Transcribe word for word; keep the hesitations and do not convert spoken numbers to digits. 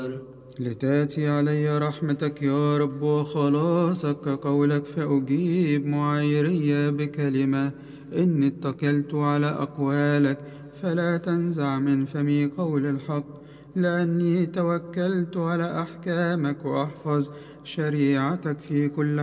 لتأتي علي رحمتك يا رب وخلاصك كقولك، فأجيب معايري بكلمة. إني اتكلت على أقوالك، فلا تنزع من فمي قول الحق، لأني توكلت على أحكامك وأحفظ شريعتك في كل